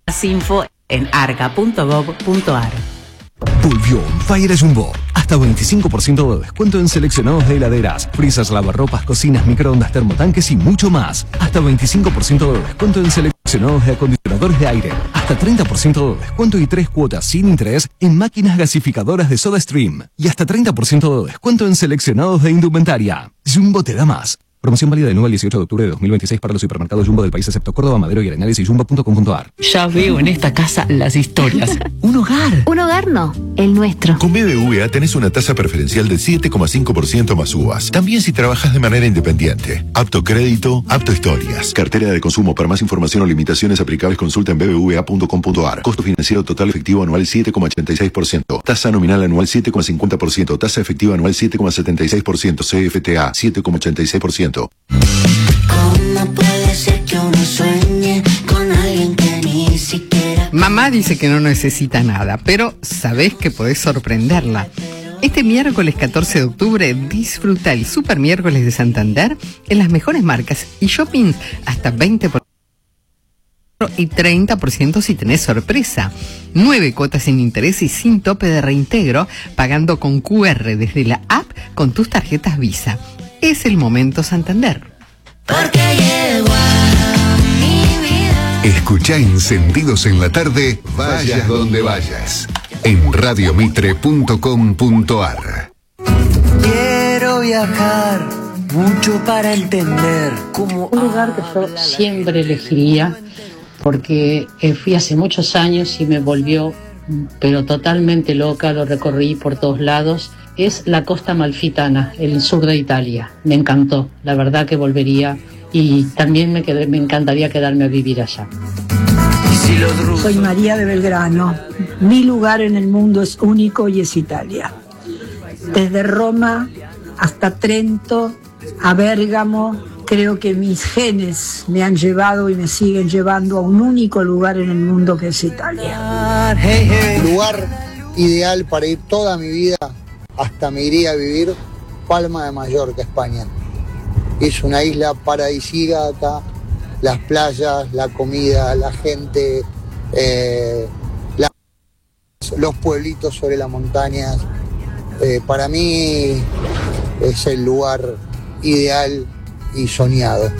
Info en arca.gov.ar. Volvió On Fire Jumbo. Hasta 25% de descuento en seleccionados de heladeras, freezers, lavarropas, cocinas, microondas, termotanques y mucho más. Hasta 25% de descuento en seleccionados de acondicionadores de aire. Hasta 30% de descuento y 3 cuotas sin interés en máquinas gasificadoras de SodaStream. Y hasta 30% de descuento en seleccionados de indumentaria. Jumbo te da más. Promoción válida del 9 al 18 de octubre de 2026 para los supermercados Jumbo del país excepto Córdoba, Madero y Arenales y jumbo.com.ar. Ya veo en esta casa las historias. Un hogar. Un hogar no, el nuestro. Con BBVA tenés una tasa preferencial del 7,5% más uvas. También si trabajas de manera independiente. Apto crédito, apto historias. Cartera de consumo. Para más información o limitaciones aplicables consulta en bbva.com.ar. Costo financiero total efectivo anual 7,86%. Tasa nominal anual 7,50%. Tasa efectiva anual 7,76%. CFTA 7,86%. ¿Cómo puede ser que uno sueñe con alguien que ni siquiera... Mamá dice que no necesita nada, pero sabés que podés sorprenderla. Este miércoles 14 de octubre disfruta el Super Miércoles de Santander en las mejores marcas y shoppings hasta 20% y 30% si tenés sorpresa. 9 cuotas sin interés y sin tope de reintegro, pagando con QR desde la app con tus tarjetas Visa. Es el momento Santander. Porque llegó a mi vida. Escuchá Encendidos en la tarde, vayas donde vayas. En radiomitre.com.ar. Quiero viajar mucho para entender cómo... Un lugar que yo siempre elegiría, porque fui hace muchos años y me volvió, pero totalmente loca, lo recorrí por todos lados, es la Costa Amalfitana, el sur de Italia. Me encantó, la verdad que volvería y también me encantaría quedarme a vivir allá. Soy María de Belgrano. Mi lugar en el mundo es único y es Italia. Desde Roma hasta Trento, a Bérgamo, creo que mis genes me han llevado y me siguen llevando a un único lugar en el mundo que es Italia. Lugar ideal para ir toda mi vida, hasta me iría a vivir, Palma de Mallorca, España. Es una isla paradisíaca, las playas, la comida, la gente, los pueblitos sobre las montañas. Para mí es el lugar ideal y soñado.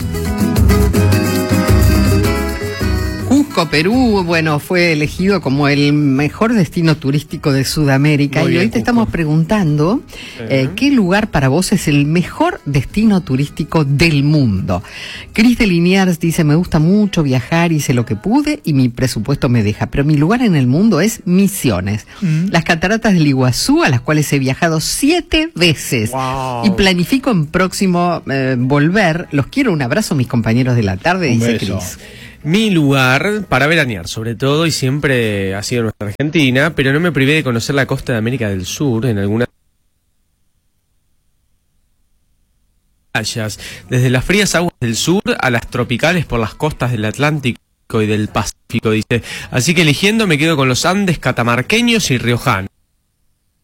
Cusco, Perú, bueno, fue elegido como el mejor destino turístico de Sudamérica. Y hoy te estamos preguntando ¿qué lugar para vos es el mejor destino turístico del mundo? Cris de Liniers dice: me gusta mucho viajar, hice lo que pude y mi presupuesto me deja, pero mi lugar en el mundo es Misiones. Las cataratas del Iguazú, a las cuales he viajado 7 veces. Wow. Y planifico en próximo volver. Los quiero, un abrazo, mis compañeros de la tarde, dice Cris. Mi lugar para veranear, sobre todo, y siempre ha sido nuestra Argentina, pero no me privé de conocer la costa de América del Sur en algunas playas, desde las frías aguas del sur a las tropicales por las costas del Atlántico y del Pacífico, dice. Así que eligiendo me quedo con los Andes catamarqueños y riojanos.